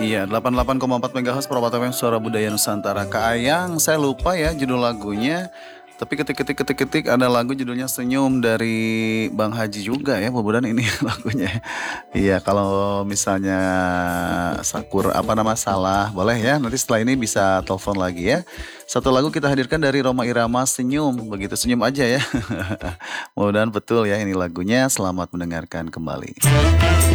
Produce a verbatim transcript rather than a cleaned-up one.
Iya, delapan puluh delapan koma empat megahertz Permata F M Suara Budaya Nusantara. Kak Ayang, saya lupa ya judul lagunya. Tapi ketik-ketik ketik-ketik ada lagu judulnya Senyum dari Bang Haji juga ya, mudah-mudahan ini lagunya. Iya, kalau misalnya Sakur apa nama salah, boleh ya. Nanti setelah ini bisa telepon lagi ya. Satu lagu kita hadirkan dari Roma Irama Senyum, begitu senyum aja ya. Mudah-mudahan betul ya ini lagunya. Selamat mendengarkan kembali.